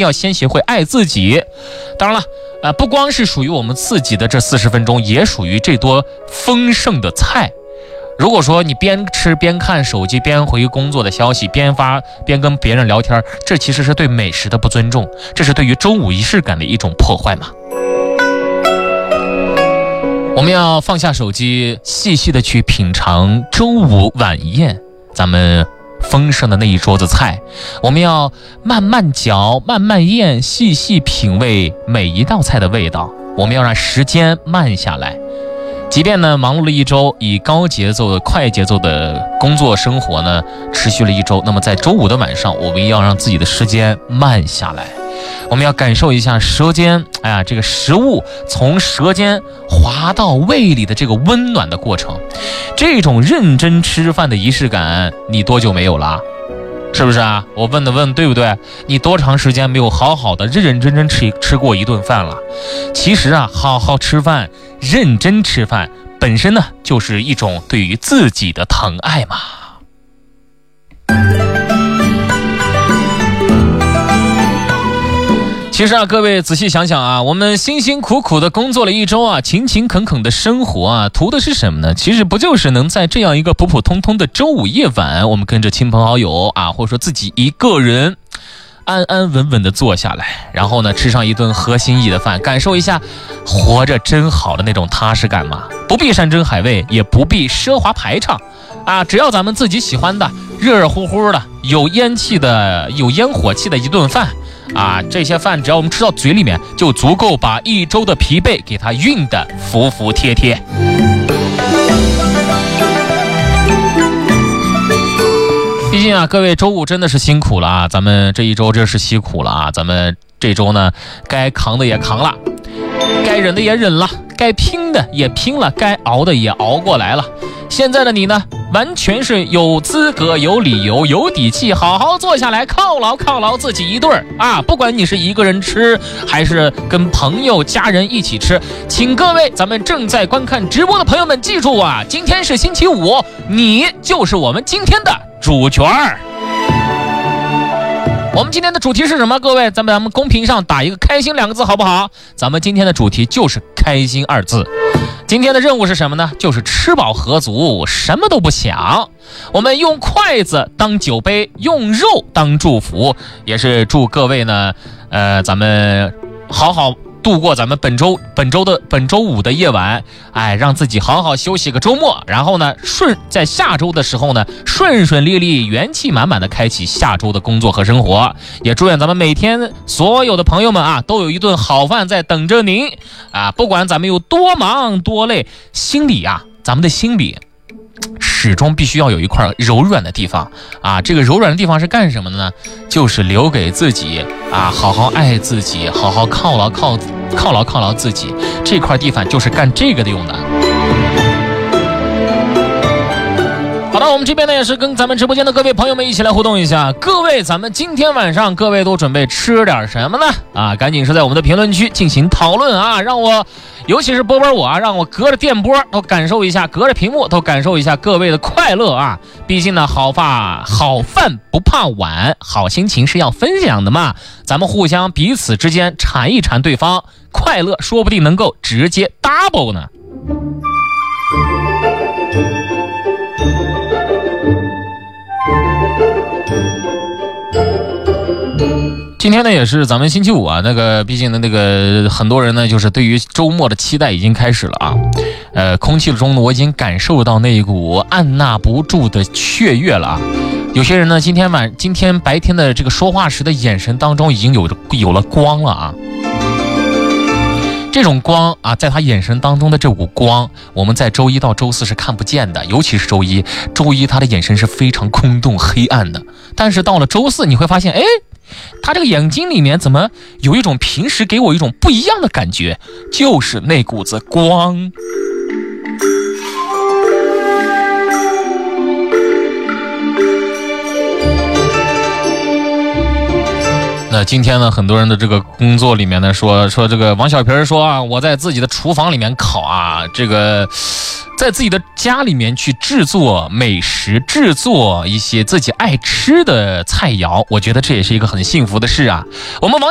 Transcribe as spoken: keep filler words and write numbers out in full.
定要先学会爱自己。当然了，呃，不光是属于我们自己的这四十分钟，也属于这桌丰盛的菜。如果说你边吃边看手机，边回工作的消息，边发边跟别人聊天，这其实是对美食的不尊重，这是对于周五仪式感的一种破坏嘛。我们要放下手机，细细的去品尝周五晚宴咱们丰盛的那一桌子菜。我们要慢慢嚼，慢慢咽，细细品味每一道菜的味道。我们要让时间慢下来。即便呢忙碌了一周，以高节奏的快节奏的工作生活呢持续了一周，那么在周五的晚上，我们要让自己的时间慢下来。我们要感受一下舌尖，哎呀，这个食物从舌尖滑到胃里的这个温暖的过程。这种认真吃饭的仪式感，你多久没有了？是不是啊？我问的问对不对？你多长时间没有好好的认认真真吃吃过一顿饭了？其实啊，好好吃饭，认真吃饭，本身呢就是一种对于自己的疼爱嘛。其实啊，各位仔细想想啊，我们辛辛苦苦的工作了一周啊，勤勤恳恳的生活啊，图的是什么呢？其实不就是能在这样一个普普通通的周五夜晚，我们跟着亲朋好友啊，或者说自己一个人安安稳稳的坐下来，然后呢吃上一顿合心意的饭，感受一下活着真好的那种踏实感嘛。不必山珍海味，也不必奢华排场啊，只要咱们自己喜欢的，热热乎乎的，有烟气的，有烟火气的一顿饭啊，这些饭只要我们吃到嘴里面，就足够把一周的疲惫给它熨得服服帖帖。毕竟啊，各位周五真的是辛苦了啊，咱们这一周真是辛苦了啊，咱们这周呢，该扛的也扛了，该忍的也忍了，该拼的也拼了，该熬的也熬过来了。现在的你呢，完全是有资格、有理由、有底气，好好坐下来犒劳犒劳自己一顿儿啊！不管你是一个人吃，还是跟朋友、家人一起吃，请各位咱们正在观看直播的朋友们记住啊，今天是星期五，你就是我们今天的主角儿。我们今天的主题是什么？各位，咱们咱们公屏上打一个开心两个字好不好？咱们今天的主题就是开心二字。今天的任务是什么呢？就是吃饱喝足，什么都不想。我们用筷子当酒杯，用肉当祝福，也是祝各位呢，呃，咱们好好度过咱们本周本周的本周五的夜晚，哎，让自己好好休息个周末，然后呢，顺在下周的时候呢，顺顺利利、元气满满的开启下周的工作和生活。也祝愿咱们每天所有的朋友们啊，都有一顿好饭在等着您啊！不管咱们有多忙多累，心里啊，咱们的心里始终必须要有一块柔软的地方啊！这个柔软的地方是干什么的呢？就是留给自己啊，好好爱自己，好好犒劳犒犒劳犒劳自己。这块地方就是干这个的用的。好的，我们这边呢也是跟咱们直播间的各位朋友们一起来互动一下。各位，咱们今天晚上各位都准备吃点什么呢？啊，赶紧是在我们的评论区进行讨论啊，让我，尤其是波波我啊，让我隔着电波都感受一下，隔着屏幕都感受一下各位的快乐啊。毕竟呢，好饭好饭不怕晚，好心情是要分享的嘛。咱们互相彼此之间馋一馋对方，快乐说不定能够直接 double 呢。今天呢也是咱们星期五啊，那个毕竟呢那个很多人呢就是对于周末的期待已经开始了啊，呃，空气中呢我已经感受到那一股按捺不住的雀跃了啊。有些人呢今天晚今天白天的这个说话时的眼神当中已经有着有了光了啊。这种光啊，在他眼神当中的这股光，我们在周一到周四是看不见的，尤其是周一，周一他的眼神是非常空洞黑暗的。但是到了周四，你会发现，哎，他这个眼睛里面怎么有一种平时给我一种不一样的感觉，就是那股子光。那今天呢，很多人的这个工作里面呢，说说这个王小平说啊，我在自己的厨房里面烤啊，这个在自己的家里面去制作美食，制作一些自己爱吃的菜肴，我觉得这也是一个很幸福的事啊。我们王